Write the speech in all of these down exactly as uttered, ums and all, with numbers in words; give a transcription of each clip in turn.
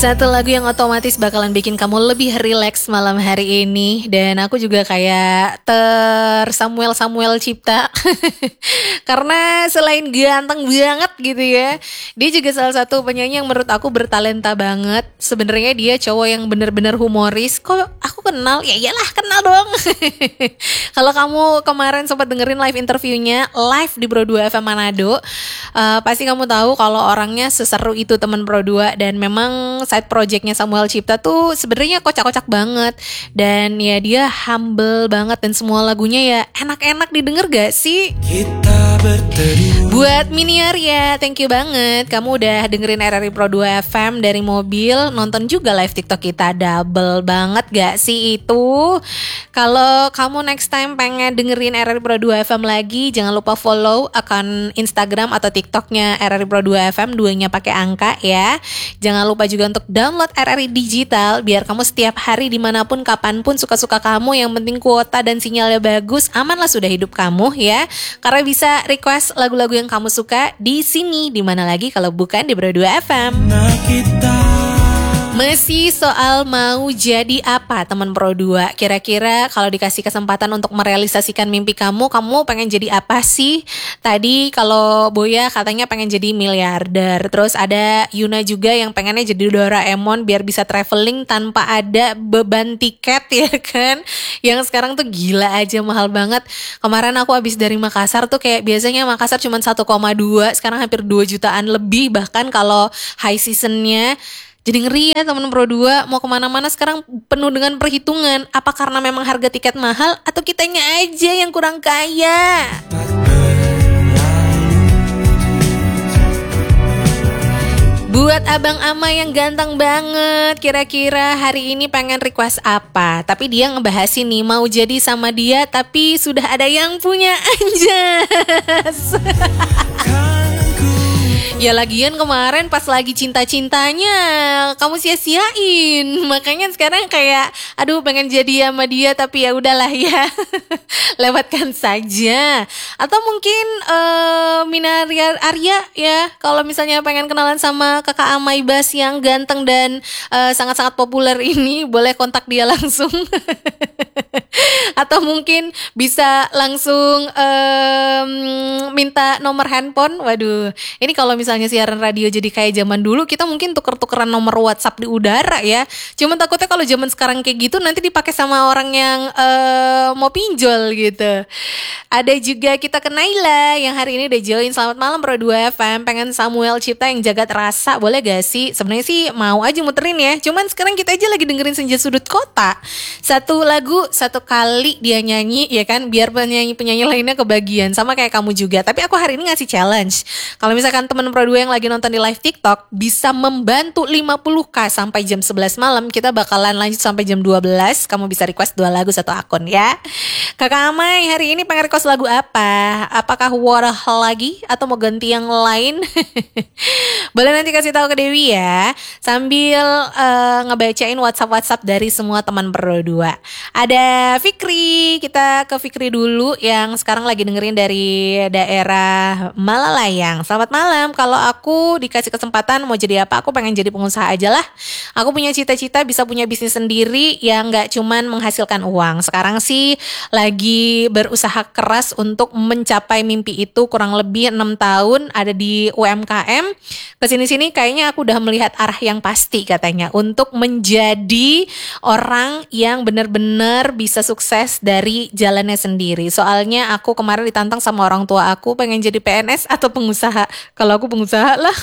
Satu lagu yang otomatis bakalan bikin kamu lebih rileks malam hari ini. Dan aku juga kayak ter Samuel Samuel Cipta karena selain ganteng banget gitu ya, dia juga salah satu penyanyi yang menurut aku bertalenta banget. Sebenarnya dia cowok yang bener-bener humoris. Kok aku kenal? Ya iyalah kenal dong. Kalau kamu kemarin sempat dengerin live interviewnya live di Pro dua F M Manado, uh, pasti kamu tahu kalau orangnya seseru itu teman Pro dua. Dan memang side projectnya Samuel Cipta tuh sebenarnya kocak-kocak banget. Dan ya dia humble banget, dan semua lagunya ya enak-enak didengar gak sih? Kita berteduh. Buat Mini Arya, thank you banget. Kamu udah dengerin R R I Pro dua F M dari mobil, nonton juga live TikTok kita. Double banget gak sih itu? Kalau kamu next time pengen dengerin R R I Pro dua F M lagi, jangan lupa follow akun Instagram atau TikToknya R R I Pro dua F M, duanya pakai angka ya. Jangan lupa juga untuk download R R I Digital biar kamu setiap hari dimanapun kapanpun suka-suka kamu. Yang penting kuota dan sinyalnya bagus, amanlah sudah hidup kamu ya. Karena bisa request lagu-lagu yang kamu suka di sini, di mana lagi kalau bukan di Pro dua F M. Nah, kita masih soal mau jadi apa teman Pro dua. Kira-kira kalau dikasih kesempatan untuk merealisasikan mimpi kamu, kamu pengen jadi apa sih? Tadi kalau Boya katanya pengen jadi miliarder. Terus ada Yuna juga yang pengennya jadi Doraemon biar bisa traveling tanpa ada beban tiket ya kan. Yang sekarang tuh gila aja mahal banget. Kemarin aku habis dari Makassar tuh kayak biasanya Makassar cuma satu koma dua, sekarang hampir dua jutaan lebih bahkan kalau high seasonnya. Jadi ngeri ya temen Pro dua, mau kemana-mana sekarang penuh dengan perhitungan. Apa karena memang harga tiket mahal atau kitanya aja yang kurang kaya? Buat Abang Ama yang ganteng banget, kira-kira hari ini pengen request apa? Tapi dia ngebahas ini mau jadi sama dia tapi sudah ada yang punya anjas. Ya lagian kemarin pas lagi cinta-cintanya kamu sia-siain. Makanya sekarang kayak aduh pengen jadi sama dia tapi ya udahlah ya. Lewatkan saja. Atau mungkin uh, Mina Arya, Arya ya, kalau misalnya pengen kenalan sama Kakak Amai Bas yang ganteng dan uh, sangat-sangat populer ini, boleh kontak dia langsung. Atau mungkin bisa langsung um, minta nomor handphone. Waduh, ini kalau misalnya siaran radio jadi kayak zaman dulu, kita mungkin tuker-tukeran nomor WhatsApp di udara ya. Cuman takutnya kalau zaman sekarang kayak gitu nanti dipakai sama orang yang uh, mau pinjol gitu. Ada juga kita ke Naila yang hari ini udah join. Selamat malam Pro dua F M, pengen Samuel Cipta yang jagat rasa, boleh gak sih? Sebenarnya sih mau aja muterin ya. Cuman sekarang kita aja lagi dengerin Senja Sudut Kota. Satu lagu satu kali dia nyanyi ya kan, biar penyanyi-penyanyi lainnya kebagian. Sama kayak kamu juga. Tapi aku hari ini ngasih challenge. Kalau misalkan temen Pro dua yang lagi nonton di live TikTok bisa membantu lima puluh ribu sampai jam sebelas malam, kita bakalan lanjut sampai jam dua belas. Kamu bisa request dua lagu satu akun ya. Kakak Amai hari ini pengen request lagu apa? Apakah Wadah lagi atau mau ganti yang lain? Boleh nanti kasih tahu ke Dewi ya. Sambil uh, ngebacain WhatsApp-WhatsApp dari semua teman Pro dua. Ada Fikri, kita ke Fikri dulu yang sekarang lagi dengerin dari daerah Malalayang. Selamat malam. Kalau aku dikasih kesempatan mau jadi apa, aku pengen jadi pengusaha aja lah. Aku punya cita-cita bisa punya bisnis sendiri yang gak cuman menghasilkan uang. Sekarang sih lagi berusaha keras untuk mencapai mimpi itu, kurang lebih enam tahun ada di U M K M. Kesini-sini kayaknya aku udah melihat arah yang pasti katanya untuk menjadi orang yang benar-benar bisa sukses dari jalannya sendiri. Soalnya aku kemarin ditantang sama orang tua aku pengen jadi P N S atau pengusaha. Kalau aku pengusaha lah.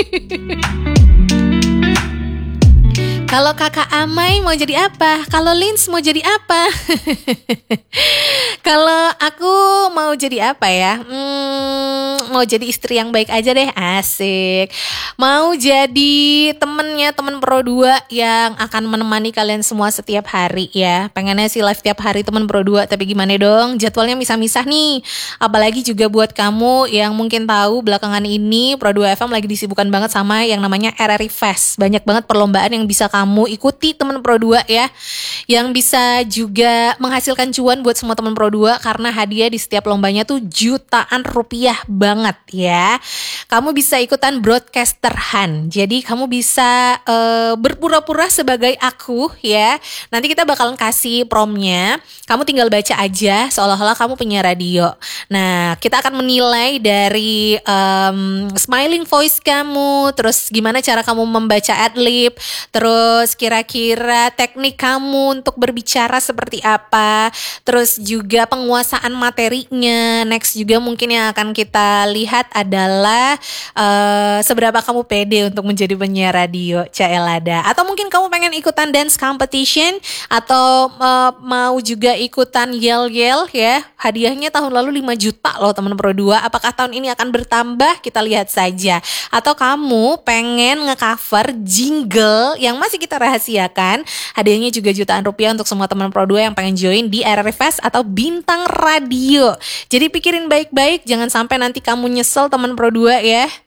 Kalau Kakak Amai mau jadi apa? Kalau Lins mau jadi apa? Kalau aku mau jadi apa ya? Hmm, mau jadi istri yang baik aja deh, asik. Mau jadi temennya temen Pro dua yang akan menemani kalian semua setiap hari ya. Pengennya sih live tiap hari temen Pro dua, tapi gimana dong? Jadwalnya misah-misah nih. Apalagi juga buat kamu yang mungkin tahu belakangan ini Pro dua F M lagi disibukkan banget sama yang namanya R R I Fest. Banyak banget perlombaan yang bisa kamu kamu ikuti teman Pro dua ya, yang bisa juga menghasilkan cuan buat semua teman Pro dua, karena hadiah di setiap lombanya tuh jutaan rupiah banget ya. Kamu bisa ikutan broadcaster Han, jadi kamu bisa uh, berpura-pura sebagai aku ya. Nanti kita bakalan kasih promnya, kamu tinggal baca aja seolah-olah kamu punya radio. Nah, kita akan menilai dari um, smiling voice kamu, terus gimana cara kamu membaca adlib, terus kira-kira teknik kamu untuk berbicara seperti apa, terus juga penguasaan materinya. Next juga mungkin yang akan kita lihat adalah uh, seberapa kamu pede untuk menjadi penyiar radio, Caelada. Atau mungkin kamu pengen ikutan dance competition, atau uh, mau juga ikutan yel-yel ya. Hadiahnya tahun lalu lima juta loh teman Pro dua. Apakah tahun ini akan bertambah? Kita lihat saja. Atau kamu pengen nge-cover jingle yang masih kita rahasiakan, hadiahnya juga jutaan rupiah untuk semua teman Pro dua yang pengen join di R R Fest atau Bintang Radio. Jadi pikirin baik-baik, jangan sampai nanti kamu nyesel teman Pro dua ya.